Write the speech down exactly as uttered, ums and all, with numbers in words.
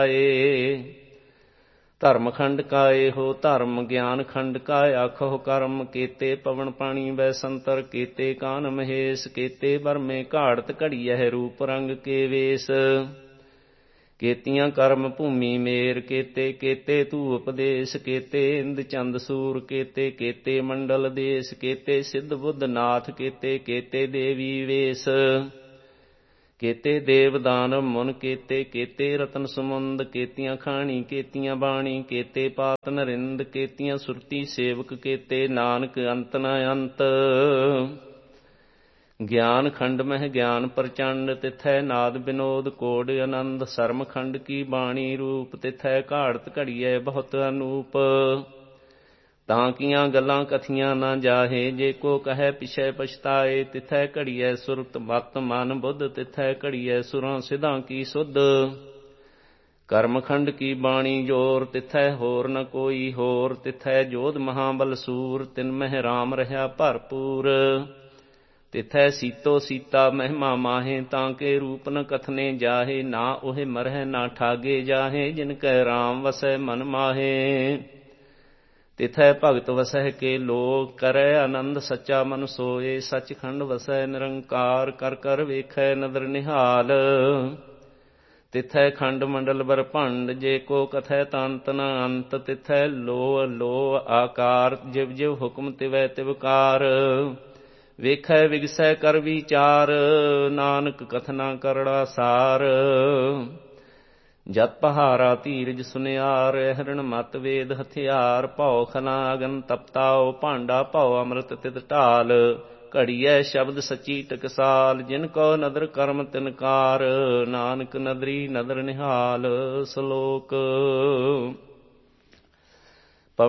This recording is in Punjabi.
ਧਰਮ ਖੰਡ ਕਾ ਇਹੋ ਧਰਮ, ਗਿਆਨ ਖੰਡ ਕਾ ਆਖੋ ਕਰਮ। ਕੀਤੇ ਪਵਨ ਪਾਣੀ ਵੈ ਸੰਤਰ, ਕੀਤੇ ਕਾਨ ਮਹੇਸ਼। ਕੀਤੇ ਬਰਮੇ ਘਾੜਤ ਘੜੀਐ, ਰੂਪ ਰੰਗ ਕੇ ਵੇਸ। ਕੀਤੀਆਂ ਕਰਮ ਭੂਮੀ ਮੇਰ, ਕੀਤੇ ਕੀਤੇ ਤੂ ਉਪਦੇਸ਼। ਕੀਤੇ ਇੰਦ ਚੰਦ ਸੂਰ, ਕੀਤੇ ਕੀਤੇ ਮੰਡਲ ਦੇਸ਼। ਕੀਤੇ ਸਿੱਧ ਬੁੱਧ ਨਾਥ, ਕੀਤੇ ਕੀਤੇ ਦੇਵੀ ਵੇਸ। ਕੀਤੇ ਦੇਵ ਦਾਨਵ ਮੁਨ, ਕੀਤੇ ਕੀਤੇ ਰਤਨ ਸਮੁੰਦ। ਕੀਤੀਆਂ ਖਾਣੀ ਕੀਤੀਆਂ ਬਾਣੀ, ਕੀਤੇ ਪਾਤ ਨਰਿੰਦ। ਕੀਤੀਆਂ ਸੁਰਤੀ ਸੇਵਕ, ਕੀਤੇ ਨਾਨਕ ਅੰਤ ਨ ਅੰਤ। ਗਿਆਨ ਖੰਡ ਮਹਿ ਗਿਆਨ ਪ੍ਰਚੰਡ, ਤਿਥੈ ਨਾਦ ਬਿਨੋਦ ਕੋਡ ਆਨੰਦ। ਸਰਮ ਖੰਡ ਕੀ ਬਾਣੀ ਰੂਪ, ਤਿਥੈ ਘਾੜਤ ਘੜੀਐ ਬਹੁਤ ਅਨੂਪ। ਤਾਂ ਕੀਆਂ ਗੱਲਾਂ ਕਥੀਆਂ ਨਾ ਜਾਹੇ, ਜੇ ਕੋ ਕਹੈ ਪਿਛੈ ਪਛਤਾਏ। ਤਿਥੈ ਘੜੀਐ ਸੁਰਤ ਮਤ ਮਨ ਬੁੱਧ, ਤਿਥੈ ਘੜੀਐ ਸੁਰਾਂ ਸਿਧਾਂ ਕੀ ਸੁਧ। ਕਰਮ ਖੰਡ ਕੀ ਬਾਣੀ ਜੋਰ, ਤਿਥੈ ਹੋਰ ਨ ਕੋਈ ਹੋਰ। ਤਿਥੈ ਜੋਧ ਮਹਾਬਲ ਸੂਰ, ਤਿਨ ਮਹਿ ਰਾਮ ਰਹਾ ਭਰਪੂਰ। ਤਿਥੈ ਸੀਤੋ ਸੀਤਾ ਮਹਿਮਾ ਮਾਹੇ, ਤਾਂ ਕੇ ਰੂਪ ਨ ਕਥਨੇ ਜਾਹੇ। ਨਾ ਉਹੇ ਮਰਹਿ ਨਾ ਠਾਗੇ ਜਾਹੇ, ਜਿਨ ਕੈ ਰਾਮ ਵਸੈ ਮਨ ਮਾਹੇ। ਤਿਥੈ ਭਗਤ ਵਸਹਿ ਕੇ ਲੋ, ਕਰੈ ਆਨੰਦ ਸੱਚਾ ਮਨ ਸੋਏ। ਸੱਚ ਖੰਡ ਵਸੈ ਨਿਰੰਕਾਰ, ਕਰ ਕਰ ਵੇਖੈ ਨਦਰ ਨਿਹਾਲ। ਤਿਥੈ ਖੰਡ ਮੰਡਲ ਬਰਭੰਡ, ਜੇ ਕੋ ਕਥੈ ਤੰਤ ਨ ਅੰਤ। ਤਿਥੈ ਲੋ ਲੋ ਆਕਾਰ, ਜਿਵ ਜਿਵ ਹੁਕਮ ਤਿਵੈ ਤਿਵਕਾਰ। ਵੇਖੈ ਵਿਗਸੈ ਕਰ ਵਿਚਾਰ, ਨਾਨਕ ਕਥਨਾ ਕਰੜਾ ਸਾਰ। ਜਤ ਪਹਾਰਾ ਧੀਰਜ ਸੁਨਿਆਰ, ਹਿਰਣ ਮਤ ਵੇਦ ਹਥਿਆਰ। ਭਉ ਖਨਾ ਅਗਨ ਤਪਤਾਉ, ਭਾਂਡਾ ਭਉ ਅੰਮ੍ਰਿਤ ਤਿਤ ਢਾਲ। ਘੜੀਐ ਸ਼ਬਦ ਸੱਚੀ ਟਕਸਾਲ, ਜਿਨ ਕੋ ਨਦਰ ਕਰਮ ਤਿਨਕਾਰ। ਨਾਨਕ ਨਦਰੀ ਨਦਰ ਨਿਹਾਲ। ਸਲੋਕ